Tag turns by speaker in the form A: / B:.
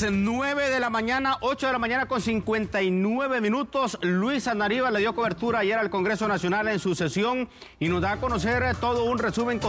A: Las 9 de la mañana, 8 de la mañana con 59 minutos. Luis Anariva le dio cobertura ayer al Congreso Nacional en su sesión y nos da a conocer todo un resumen con